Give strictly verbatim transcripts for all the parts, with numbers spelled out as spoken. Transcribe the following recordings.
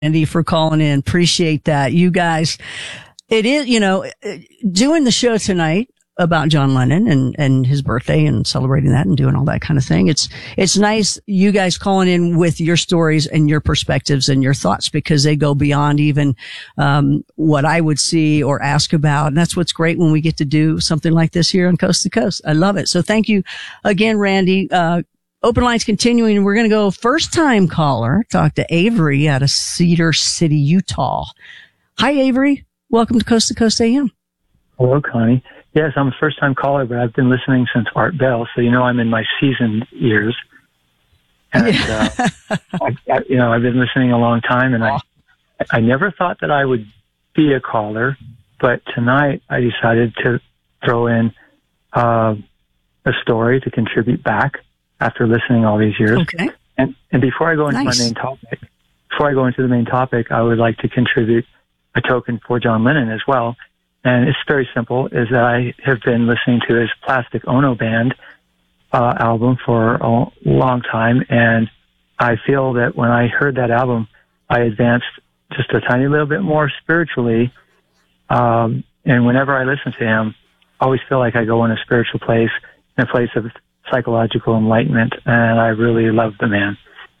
Randy, for calling in. Appreciate that. You guys, it is, you know, doing the show tonight about John Lennon and, and his birthday and celebrating that and doing all that kind of thing. It's, it's nice you guys calling in with your stories and your perspectives and your thoughts, because they go beyond even, um, what I would see or ask about. And that's what's great when we get to do something like this here on Coast to Coast. I love it. So thank you again, Randy. Uh, Open lines continuing. We're going to go first time caller, talk to Avery out of Cedar City, Utah. Hi, Avery. Welcome to Coast to Coast A M. Hello, Connie. Yes, I'm a first time caller, but I've been listening since Art Bell, so you know I'm in my seasoned years. And, uh, I, I, you know, I've been listening a long time, and I, I never thought that I would be a caller, but tonight I decided to throw in uh, a story to contribute back after listening all these years. Okay. And, and before I go into nice. my main topic, before I go into the main topic, I would like to contribute a token for John Lennon as well. And it's very simple, is that I have been listening to his Plastic Ono Band uh, album for a long time. And I feel that when I heard that album, I advanced just a tiny little bit more spiritually. Um, and whenever I listen to him, I always feel like I go in a spiritual place, in a place of psychological enlightenment, and I really love the man.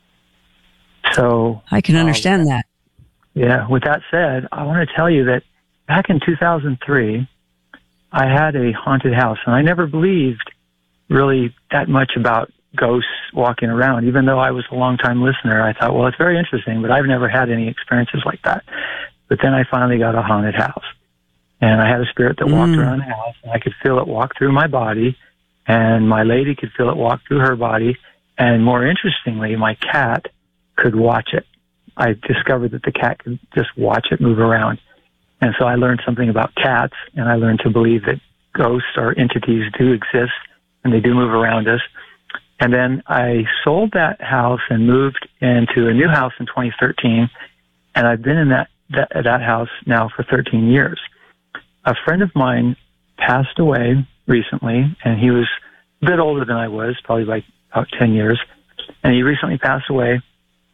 So I can understand um, that. Yeah. With that said, I want to tell you that back in two thousand three, I had a haunted house, and I never believed really that much about ghosts walking around. Even though I was a long-time listener, I thought, well, it's very interesting, but I've never had any experiences like that. But then I finally got a haunted house, and I had a spirit that mm. walked around the house, and I could feel it walk through my body. And my lady could feel it walk through her body. And more interestingly, my cat could watch it. I discovered that the cat could just watch it move around. And so I learned something about cats, and I learned to believe that ghosts or entities do exist, and they do move around us. And then I sold that house and moved into a new house in twenty thirteen. And I've been in that, that, that house now for thirteen years. A friend of mine passed away recently, and he was a bit older than I was, probably like about ten years, and he recently passed away.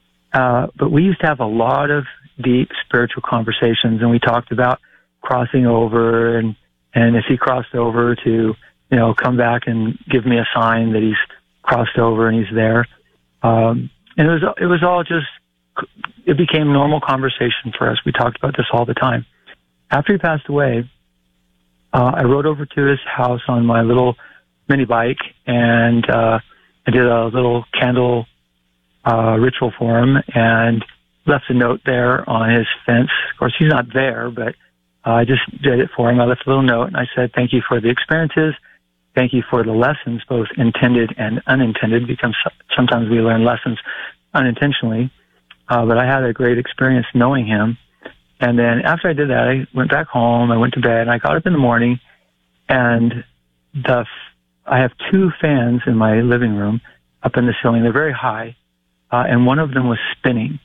Uh, but we used to have a lot of deep spiritual conversations, and we talked about crossing over, and, and if he crossed over to, you know, come back and give me a sign that he's crossed over and he's there. Um, and it was, it was all just, it became normal conversation for us. We talked about this all the time. After he passed away, Uh, I rode over to his house on my little mini bike, and uh, I did a little candle uh, ritual for him and left a note there on his fence. Of course, he's not there, but uh, I just did it for him. I left a little note, and I said, thank you for the experiences. Thank you for the lessons, both intended and unintended, because sometimes we learn lessons unintentionally. Uh, but I had a great experience knowing him. And then after I did that, I went back home, I went to bed, and I got up in the morning, and the I have two fans in my living room up in the ceiling. They're very high, uh, and one of them was spinning.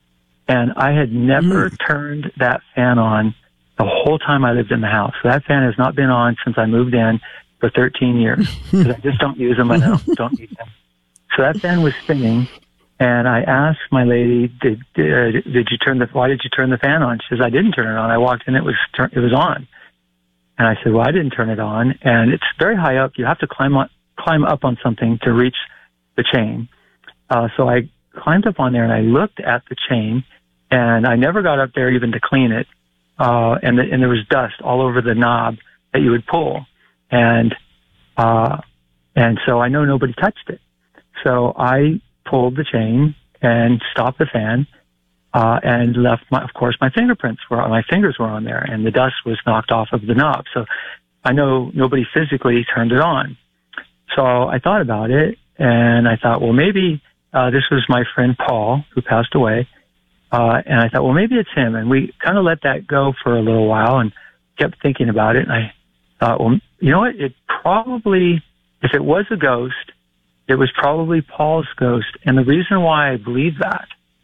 And I had never mm. turned that fan on the whole time I lived in the house. So that fan has not been on since I moved in for thirteen years, because I just don't use them. I don't, don't need them. So that fan was spinning. And I asked my lady, did, did, did you turn the, why did you turn the fan on? She says, I didn't turn it on. I walked in, it was, it was on. And I said, well, I didn't turn it on. And it's very high up. You have to climb on, climb up on something to reach the chain. Uh, so I climbed up on there and I looked at the chain, and I never got up there even to clean it. Uh, and, the, and there was dust all over the knob that you would pull. And, uh, and so I know nobody touched it. So I pulled the chain and stopped the fan, uh, and left my, of course, my fingerprints were, my fingers were on there, and the dust was knocked off of the knob. So I know nobody physically turned it on. So I thought about it, and I thought, well, maybe, uh, this was my friend Paul, who passed away. Uh, and I thought, well, maybe it's him. And we kind of let that go for a little while and kept thinking about it. And I thought, well, you know what? It probably, if it was a ghost, it was probably Paul's ghost. And the reason why I believe that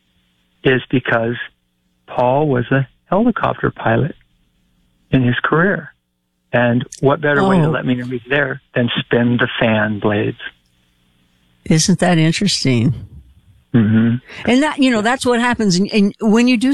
is because Paul was a helicopter pilot in his career. And what better oh. way to let me know he's there than spin the fan blades? Isn't that interesting? Mm-hmm. And that, you know, that's what happens. And, and when you do